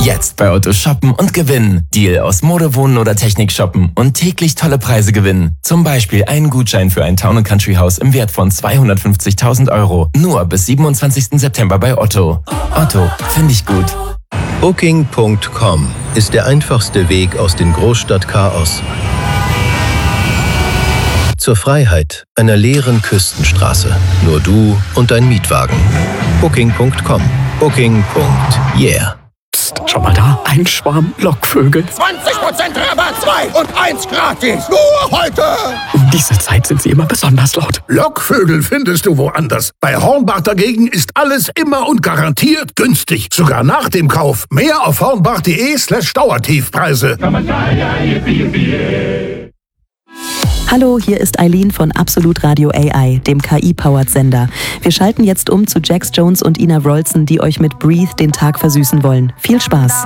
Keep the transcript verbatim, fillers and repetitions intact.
Jetzt bei Otto shoppen und gewinnen. Deal aus Mode, Wohnen oder Technik shoppen und täglich tolle Preise gewinnen. Zum Beispiel einen Gutschein für ein Town and Country Haus im Wert von zweihundertfünfzigtausend Euro. Nur bis siebenundzwanzigsten September bei Otto. Otto, finde ich gut. Booking Punkt com ist der einfachste Weg aus dem Großstadtchaos zur Freiheit einer leeren Küstenstraße. Nur du und dein Mietwagen. Booking Punkt com. Booking. Yeah. Psst, schau mal da. Ein Schwarm Lockvögel. zwanzig Prozent Rabatt, zwei und eins gratis. Nur heute. Um diese Zeit sind sie immer besonders laut. Lockvögel findest du woanders. Bei Hornbach dagegen ist alles immer und garantiert günstig. Sogar nach dem Kauf. Mehr auf hornbach.de slash Dauertiefpreise. Hallo, hier ist Eileen von Absolut Radio A I, dem K I-powered Sender. Wir schalten jetzt um zu Jax Jones und Ina Wroldsen, die euch mit Breathe den Tag versüßen wollen. Viel Spaß!